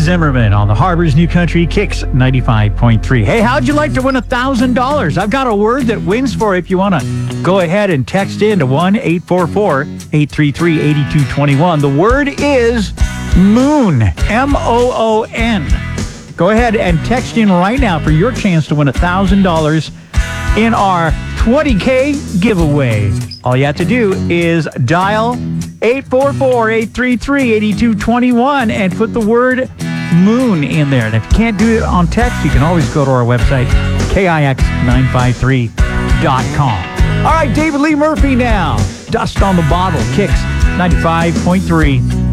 Zimmerman on the Harbor's New Country Kicks 95.3. Hey, how'd you like to win $1,000? I've got a word that wins for you if you want to go ahead and text in to 1-844-833-8221. The word is moon, M-O-O-N. Go ahead and text in right now for your chance to win $1,000 in our 20K giveaway. All you have to do is dial 844-833-8221 and put the word moon in there. And if you can't do it on text, you can always go to our website, KIX953.com. All right, David Lee Murphy now. Dust on the Bottle, Kicks 95.3.